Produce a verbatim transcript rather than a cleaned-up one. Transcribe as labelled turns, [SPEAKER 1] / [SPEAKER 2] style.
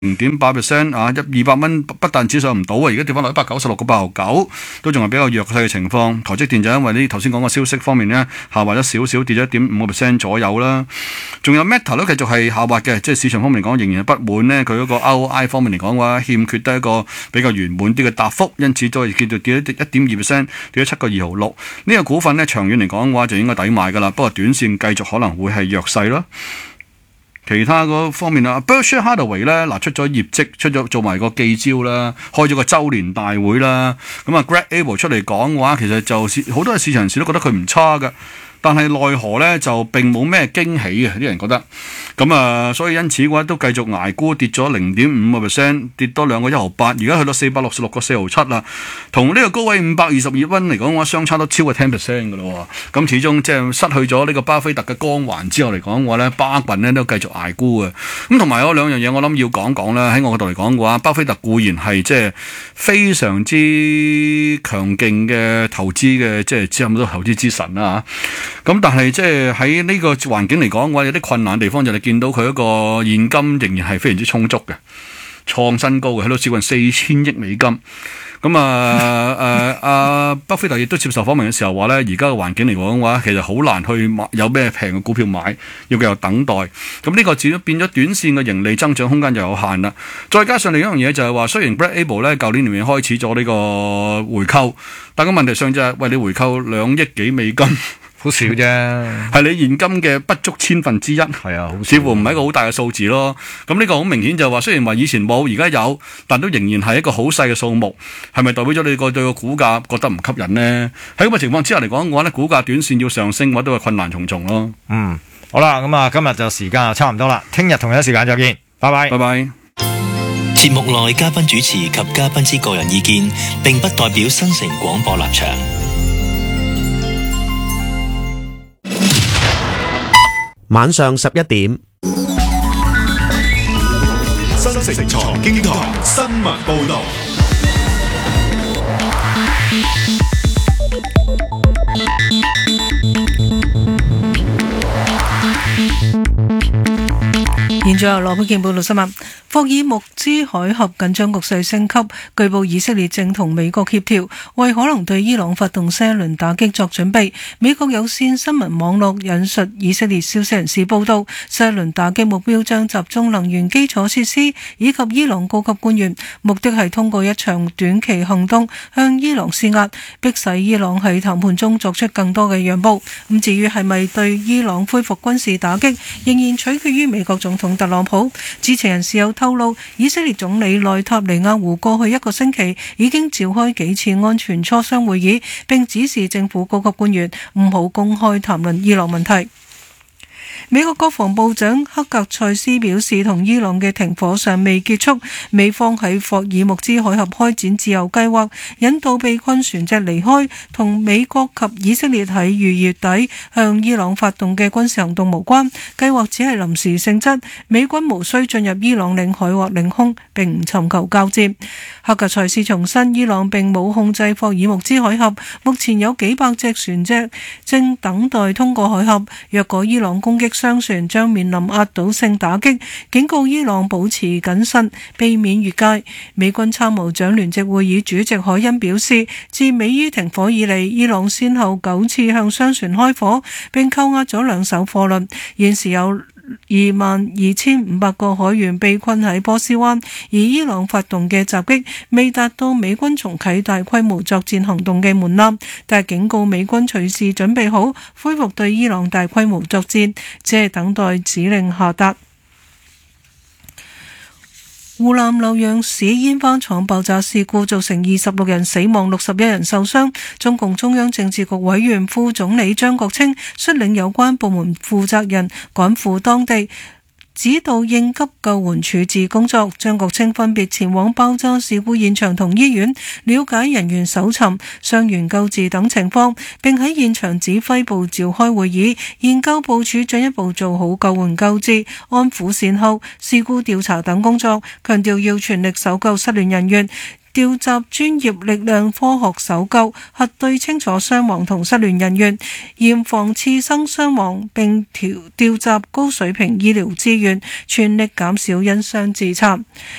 [SPEAKER 1] 零點八 percent 啊，一二百蚊不但止上唔到啊，而家跌翻落一百九十六個八毫九，都仲係比較弱勢嘅情況。台積電就因為呢頭先講嘅消息方面呢，下滑咗少少，跌咗一點五個 percent 左右啦。仲有 Meta 都繼續係下滑嘅，即係市場方面嚟講仍然係不滿呢，佢嗰個 R O I 方面嚟講嘅話，欠缺得一個比較圓滿啲嘅答覆，因此都係叫做跌咗一點二 percent，跌咗七個二毫六。呢個股份呢，長遠嚟講嘅話就應該抵買㗎啦，不過短線繼續可能會係弱勢咯。其他嗰方面啊 Berkshire Hathaway 咧，嗱出咗業績，出咗做埋個記招啦，開咗個週年大會啦。咁啊 Greg Abel 出嚟講嘅話，其實就好多市場人士都覺得佢唔差㗎。但係奈何咧就並冇咩驚喜嘅，啲人覺得咁啊，所以因此嘅話都繼續捱沽，跌咗零點五個 percent，跌多兩個一毫八，而家去到四百六十六個四毫七啦，同呢個高位五百二十二蚊嚟講嘅話，相差都超過 ten percent 嘅咯喎。咁始終即係失去咗呢個巴菲特嘅光環之後嚟講嘅話咧，巴郡咧都繼續捱沽嘅。咁同埋有兩樣嘢我諗要講講啦，喺我角度嚟講嘅話，巴菲特固然係即係非常之強勁嘅投資嘅，即係差唔多投資之神啦嚇。咁但係即係喺呢個環境嚟講嘅話，有啲困難嘅地方就係你見到佢一個現金仍然係非常之充足嘅，創新高嘅，喺度接近四千億美金。咁啊誒阿巴菲特亦都接受訪問嘅時候話咧，而家嘅環境嚟講嘅話，其實好難去買有咩平嘅股票買，要繼續等待。咁呢個只變咗短線嘅盈利增長空間就有限啦。再加上另一樣嘢就係話，雖然 Brad Abel 咧舊年年尾開始咗呢個回購，但個問題上就係、是，喂你回購兩億幾美金。
[SPEAKER 2] 好少啫，
[SPEAKER 1] 係你現金嘅不足千分之一，
[SPEAKER 2] 係啊，
[SPEAKER 1] 似乎唔係一個好大嘅數字咯。咁呢個好明顯就係話，雖然話以前冇，而家有，但都仍然係一個好細嘅數目，係咪代表咗你個對個股價覺得唔吸引呢？喺咁嘅情況之下嚟講嘅話咧，股價短線要上升嘅話，都係困難重重咯。
[SPEAKER 2] 嗯，好啦，咁啊，今日就時間就差唔多啦，聽日同一時間再見，拜拜，
[SPEAKER 1] 拜拜。
[SPEAKER 3] 節目內嘉賓主持及嘉賓之個人意見，並不代表新城廣播立場。
[SPEAKER 4] 晚上十一點，
[SPEAKER 5] 新城財經台新聞報道。
[SPEAKER 6] 現在由羅佩健報道新聞。霍爾木茲海峽緊張局勢升級，據報以色列正同美國協調，為可能對伊朗發動新一輪打擊作準備。美國有線新聞網絡引述以色列消息人士報道，新一輪打擊目標將集中能源基礎設施以及伊朗高級官員，目的係通過一場短期行動向伊朗施壓，迫使伊朗喺談判中作出更多嘅讓步。咁至於係咪對伊朗恢復軍事打擊，仍然取決於美國總統特朗普。知情人士有透露，以色列總理內塔尼亞胡過去一個星期已經召開幾次安全磋商會議，並指示政府高級官員唔好公開談論伊朗問題。美國國防部長克格塞斯表示，同伊朗嘅停火尚未結束，美方喺霍爾木茲海峽開展自由計劃，引導被困船隻離開，同美國及以色列喺逾月底向伊朗發動嘅軍事行動無關。計劃只係臨時性質，美軍無需進入伊朗領海或領空，並唔尋求交戰。克格塞斯重申，伊朗並冇控制霍爾木茲海峽，目前有幾百隻船隻正等待通過海峽。若果伊朗攻擊商船，將面臨壓倒性打擊，警告伊朗保持謹慎，避免越界。美軍參謀長聯席會議主席海恩表示，自美伊停火以嚟，伊朗先後九次向商船開火，並扣押咗兩艘貨輪。現時有二萬二千五百個海員被困喺波斯灣，而伊朗發動嘅襲擊未達到美軍重啟大規模作戰行動嘅門檻，但係警告美軍隨時準備好恢復對伊朗大規模作戰，只係等待指令下達。湖南瀏陽市煙花廠爆炸事故造成二十六人死亡、六十一人受傷。中共中央政治局委員、副總理張國清率領有關部門負責人趕赴當地，指導應急救援處置工作。張國清分別前往爆炸事故現場同醫院，了解人員搜尋、傷員救治等情況，並喺現場指揮部召開會議，研究部署進一步做好救援救治、安撫善後、事故調查等工作，強調要全力搜救失聯人員，調集專業力量，科學搜救，核對清楚傷亡同失聯人員，嚴防次生傷亡，並調調集高水平醫療資源，全力減少因傷致殘。